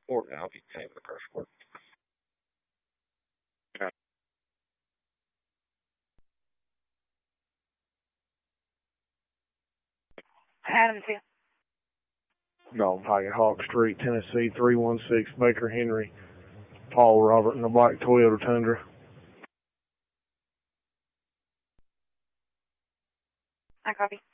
Ford. I'll be paying for the car support. Adams here. Dog Pike at Hawk Street, Tennessee, 316 Baker Henry. Paul Robert in the black Toyota Tundra. I copy.